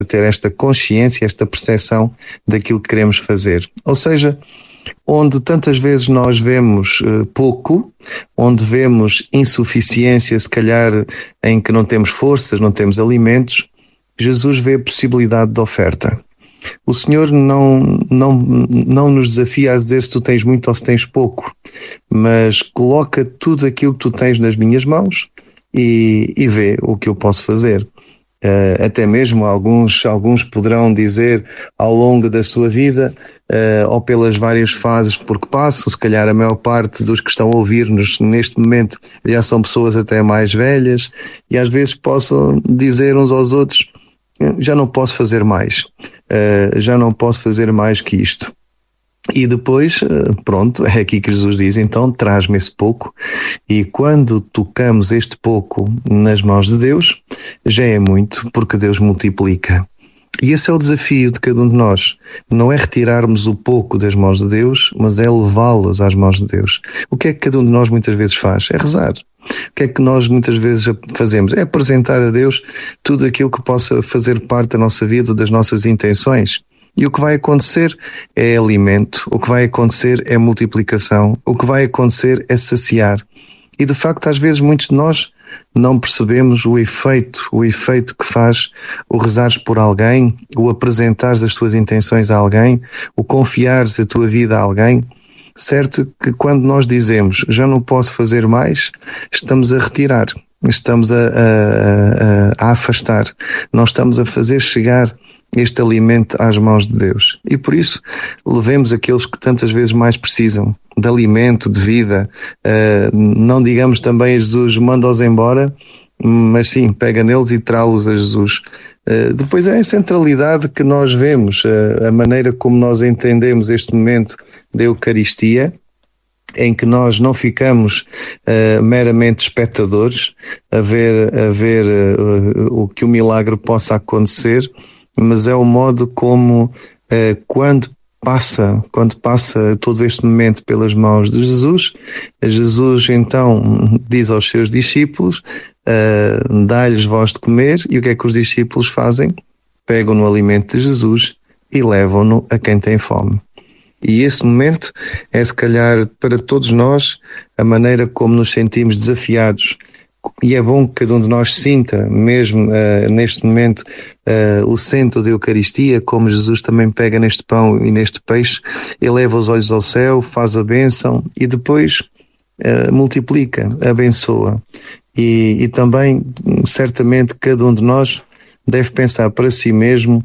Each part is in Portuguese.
ter esta consciência, esta percepção daquilo que queremos fazer. Ou seja, onde tantas vezes nós vemos pouco, onde vemos insuficiência, se calhar em que não temos forças, não temos alimentos, Jesus vê a possibilidade de oferta. O Senhor não nos desafia a dizer se tu tens muito ou se tens pouco, mas coloca tudo aquilo que tu tens nas minhas mãos e vê o que eu posso fazer. Até mesmo alguns poderão dizer ao longo da sua vida, ou pelas várias fases por que passam, se calhar a maior parte dos que estão a ouvir-nos neste momento já são pessoas até mais velhas, e às vezes possam dizer uns aos outros: já não posso fazer mais, já não posso fazer mais que isto. E depois, pronto, é aqui que Jesus diz: então traz-me esse pouco, e quando tocamos este pouco nas mãos de Deus, já é muito, porque Deus multiplica. E esse é o desafio de cada um de nós, não é retirarmos o pouco das mãos de Deus, mas é levá-los às mãos de Deus. O que é que cada um de nós muitas vezes faz? É rezar. O que é que nós muitas vezes fazemos? É apresentar a Deus tudo aquilo que possa fazer parte da nossa vida, das nossas intenções. E o que vai acontecer é alimento, o que vai acontecer é multiplicação, o que vai acontecer é saciar. E de facto, às vezes, muitos de nós não percebemos o efeito que faz o rezares por alguém, o apresentares as tuas intenções a alguém, o confiares a tua vida a alguém. Certo que quando nós dizemos já não posso fazer mais, estamos a retirar, estamos a afastar, não estamos a fazer chegar este alimento às mãos de Deus. E por isso levemos aqueles que tantas vezes mais precisam de alimento, de vida. Não digamos também a Jesus: manda-os embora, mas sim, pega neles e trá-los a Jesus. Depois é a centralidade que nós vemos, a maneira como nós entendemos este momento da Eucaristia, em que nós não ficamos meramente espectadores a ver o que o milagre possa acontecer, mas é o modo como quando passa todo este momento pelas mãos de Jesus, Jesus então diz aos seus discípulos: dai-lhes vós de comer. E o que é que os discípulos fazem? Pegam no alimento de Jesus e levam-no a quem tem fome. E esse momento é, se calhar, para todos nós, a maneira como nos sentimos desafiados. E é bom que cada um de nós sinta, mesmo neste momento, o centro da Eucaristia, como Jesus também pega neste pão e neste peixe, eleva os olhos ao céu, faz a bênção e depois multiplica, abençoa. E também, certamente, cada um de nós deve pensar para si mesmo: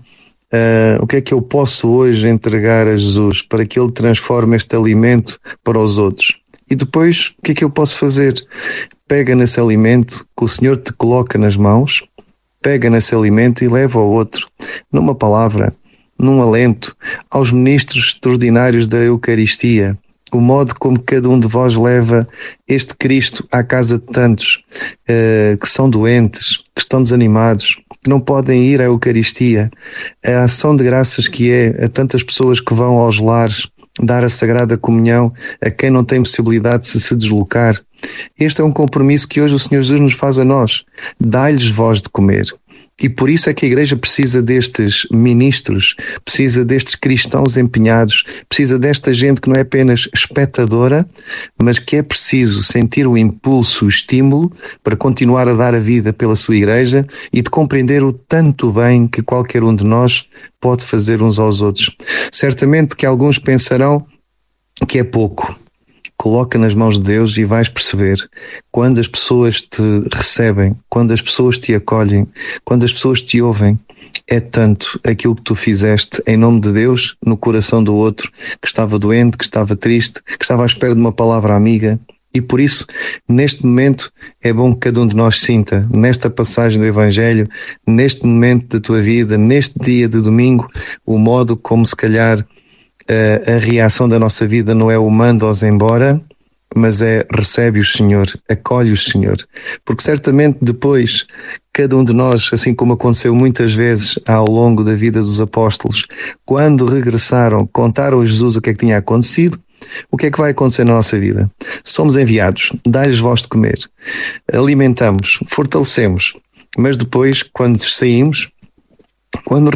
o que é que eu posso hoje entregar a Jesus para que Ele transforme este alimento para os outros? E depois, o que é que eu posso fazer? Pega nesse alimento que o Senhor te coloca nas mãos, pega nesse alimento e leva ao outro, numa palavra, num alento, aos ministros extraordinários da Eucaristia, o modo como cada um de vós leva este Cristo à casa de tantos que são doentes, que estão desanimados, que não podem ir à Eucaristia, a ação de graças que é a tantas pessoas que vão aos lares dar a Sagrada Comunhão a quem não tem possibilidade de se deslocar. Este é um compromisso que hoje o Senhor Jesus nos faz a nós: dai-lhes vós de comer. E por isso é que a Igreja precisa destes ministros, precisa destes cristãos empenhados, precisa desta gente que não é apenas espectadora, mas que é preciso sentir o impulso, o estímulo para continuar a dar a vida pela sua Igreja e de compreender o tanto bem que qualquer um de nós pode fazer uns aos outros. Certamente que alguns pensarão que é pouco. Coloca nas mãos de Deus e vais perceber: quando as pessoas te recebem, quando as pessoas te acolhem, quando as pessoas te ouvem, é tanto aquilo que tu fizeste em nome de Deus no coração do outro, que estava doente, que estava triste, que estava à espera de uma palavra amiga. E por isso, neste momento, é bom que cada um de nós sinta, nesta passagem do Evangelho, neste momento da tua vida, neste dia de domingo, o modo como se calhar a reação da nossa vida não é o manda-os embora, mas é recebe-os, Senhor, acolhe-os, Senhor. Porque certamente depois, cada um de nós, assim como aconteceu muitas vezes ao longo da vida dos apóstolos, quando regressaram, contaram a Jesus o que é que tinha acontecido, o que é que vai acontecer na nossa vida? Somos enviados, dai-lhes vós de comer, alimentamos, fortalecemos, mas depois, quando saímos, Quando